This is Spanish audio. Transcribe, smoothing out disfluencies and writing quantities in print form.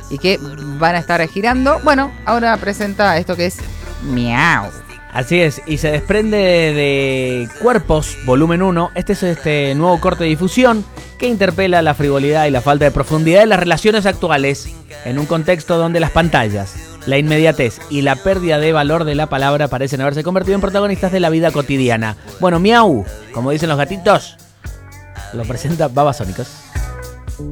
y que van a estar girando. Bueno, ahora presenta esto que es Miau. Así es, y se desprende de Cuerpos, volumen 1. Este es este nuevo corte de difusión que interpela la frivolidad y la falta de profundidad de las relaciones actuales en un contexto donde las pantallas, la inmediatez y la pérdida de valor de la palabra parecen haberse convertido en protagonistas de la vida cotidiana. Bueno, Miau, como dicen los gatitos, lo presenta Babasónicos.